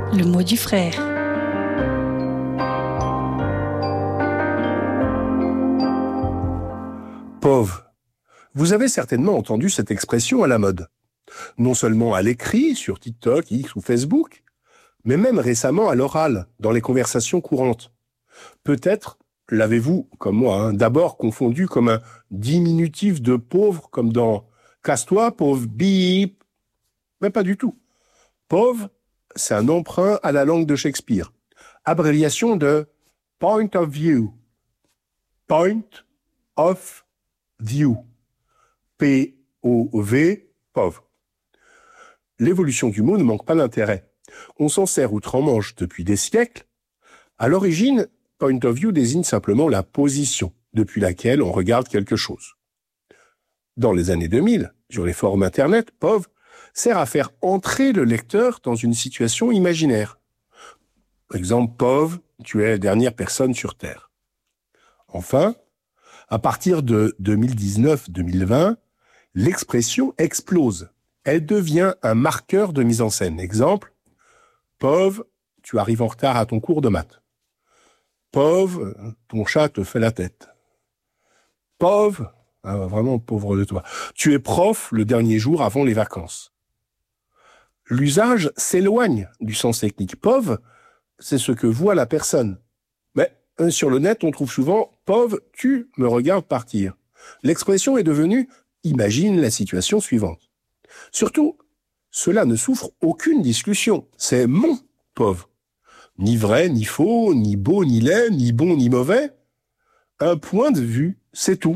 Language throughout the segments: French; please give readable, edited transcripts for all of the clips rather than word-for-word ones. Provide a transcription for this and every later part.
Le mot du frère. Pauvre. Vous avez certainement entendu cette expression à la mode. Non seulement à l'écrit, sur TikTok, X ou Facebook, mais même récemment à l'oral, dans les conversations courantes. Peut-être l'avez-vous, comme moi, d'abord confondu comme un diminutif de pauvre, comme dans « casse-toi, pauvre bip ». Mais pas du tout. Pauvre, c'est un emprunt à la langue de Shakespeare. Abréviation de « point of view ». Point of view. P-O-V, pauvre. L'évolution du mot ne manque pas d'intérêt. On s'en sert outre-en-Manche depuis des siècles. À l'origine, point of view désigne simplement la position depuis laquelle on regarde quelque chose. Dans les années 2000, sur les forums Internet, POV sert à faire entrer le lecteur dans une situation imaginaire. Par exemple, POV, tu es la dernière personne sur Terre. Enfin, à partir de 2019-2020, l'expression explose. Elle devient un marqueur de mise en scène. Exemple, POV, tu arrives en retard à ton cours de maths. POV, ton chat te fait la tête. POV, vraiment pauvre de toi, tu es prof le dernier jour avant les vacances. L'usage s'éloigne du sens technique. POV, c'est ce que voit la personne. Mais sur le net, on trouve souvent « POV, tu me regardes partir ». L'expression est devenue « imagine la situation suivante ». Surtout, cela ne souffre aucune discussion. C'est mon POV. Ni vrai, ni faux, ni beau, ni laid, ni bon, ni mauvais. Un point de vue, c'est tout.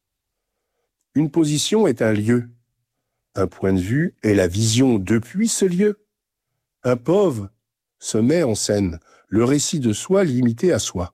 Une position est un lieu. Un point de vue est la vision depuis ce lieu. Un POV se met en scène, le récit de soi limité à soi.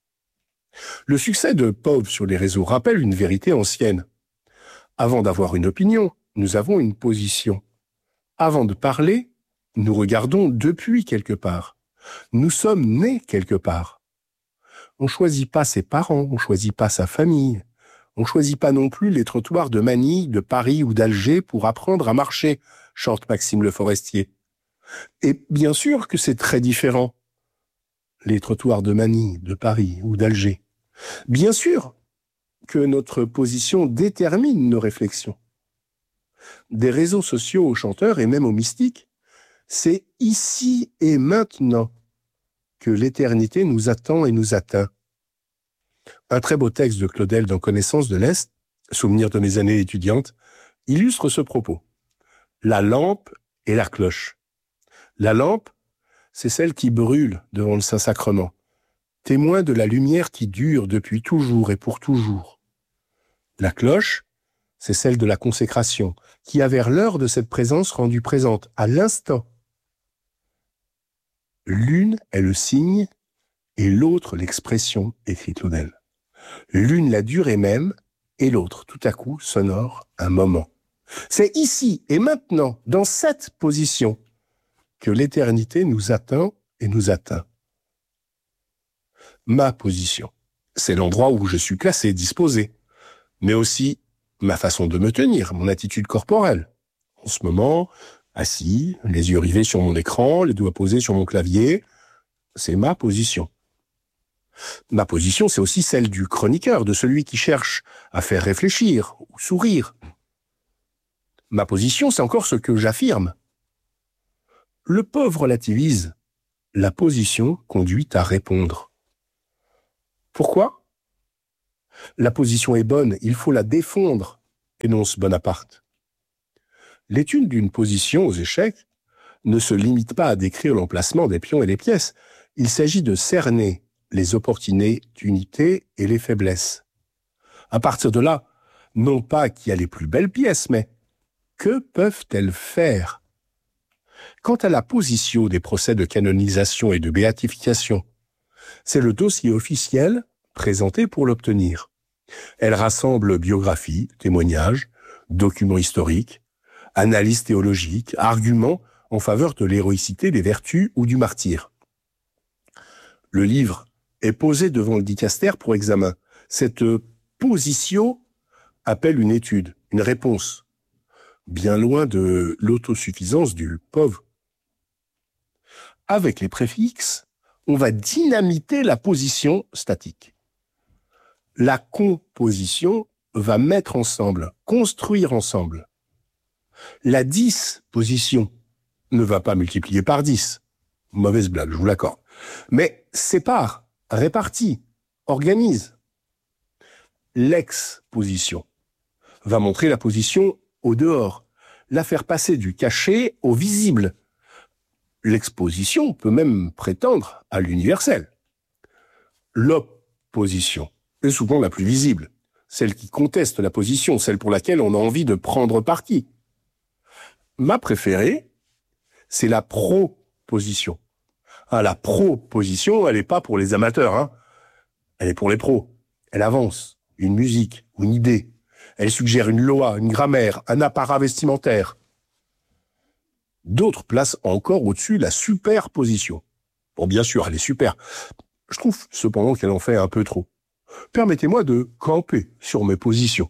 Le succès de POV sur les réseaux rappelle une vérité ancienne. Avant d'avoir une opinion, nous avons une position. Avant de parler, nous regardons depuis quelque part. Nous sommes nés quelque part. On ne choisit pas ses parents, on ne choisit pas sa famille. On ne choisit pas non plus les trottoirs de Manille, de Paris ou d'Alger pour apprendre à marcher, chante Maxime Le Forestier. Et bien sûr que c'est très différent, les trottoirs de Manille, de Paris ou d'Alger. Bien sûr que notre position détermine nos réflexions. Des réseaux sociaux aux chanteurs et même aux mystiques, c'est ici et maintenant que l'éternité nous attend et nous atteint. Un très beau texte de Claudel dans Connaissance de l'Est, souvenir de mes années étudiantes, illustre ce propos. La lampe et la cloche. La lampe, c'est celle qui brûle devant le Saint-Sacrement, témoin de la lumière qui dure depuis toujours et pour toujours. La cloche, c'est celle de la consécration, qui a vers l'heure de cette présence rendue présente à l'instant. L'une est le signe et l'autre l'expression, écrit Claudel. L'une la durée même et l'autre, tout à coup, sonore un moment. C'est ici et maintenant, dans cette position, que l'éternité nous attend et nous atteint. Ma position, c'est l'endroit où je suis placé, disposé, mais aussi ma façon de me tenir, mon attitude corporelle. En ce moment, assis, les yeux rivés sur mon écran, les doigts posés sur mon clavier, c'est ma position. Ma position, c'est aussi celle du chroniqueur, de celui qui cherche à faire réfléchir ou sourire. Ma position, c'est encore ce que j'affirme. Le pauvre relativise. La position conduit à répondre. Pourquoi ? La position est bonne, il faut la défendre, énonce Bonaparte. L'étude d'une position aux échecs ne se limite pas à décrire l'emplacement des pions et des pièces. Il s'agit de cerner les opportunités et les faiblesses. À partir de là, non pas qui a les plus belles pièces, mais que peuvent-elles faire ? Quant à la position des procès de canonisation et de béatification, c'est le dossier officiel présenté pour l'obtenir. Elle rassemble biographies, témoignages, documents historiques, analyses théologiques, arguments en faveur de l'héroïcité des vertus ou du martyre. Le livre est posé devant le dicaster pour examen. Cette position appelle une étude, une réponse, bien loin de l'autosuffisance du pauvre. avec les préfixes, on va dynamiter la position statique. La composition va mettre ensemble, construire ensemble. La disposition ne va pas multiplier par 10. Mauvaise blague, je vous l'accorde. Mais sépare, répartit, organise. L'exposition va montrer la position au dehors, la faire passer du caché au visible. L'exposition peut même prétendre à l'universel. L'opposition est souvent la plus visible, celle qui conteste la position, celle pour laquelle on a envie de prendre parti. Ma préférée, c'est la proposition. La proposition, elle n'est pas pour les amateurs, hein. Elle est pour les pros. Elle avance une musique ou une idée. Elle suggère une loi, une grammaire, un apparat vestimentaire. D'autres placent encore au-dessus la superposition. Bon, bien sûr, elle est super. Je trouve cependant qu'elle en fait un peu trop. Permettez-moi de camper sur mes positions.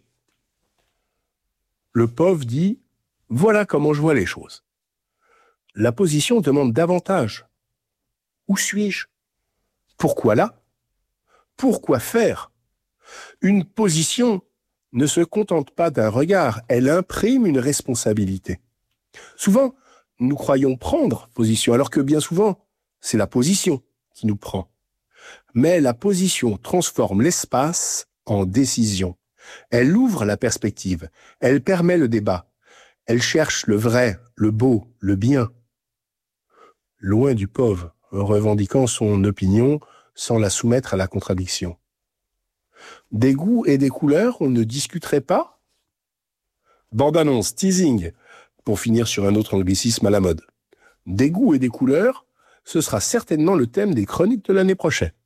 Le pauvre dit « Voilà comment je vois les choses ». La position demande davantage. Où suis-je? Pourquoi là? Pourquoi faire? Une position ne se contente pas d'un regard, elle imprime une responsabilité. Souvent, nous croyons prendre position, alors que bien souvent, c'est la position qui nous prend. Mais la position transforme l'espace en décision. Elle ouvre la perspective, elle permet le débat, elle cherche le vrai, le beau, le bien. Loin du pauvre, revendiquant son opinion sans la soumettre à la contradiction. Des goûts et des couleurs, on ne discuterait pas? Bande-annonce, teasing, pour finir sur un autre anglicisme à la mode. Des goûts et des couleurs, ce sera certainement le thème des chroniques de l'année prochaine.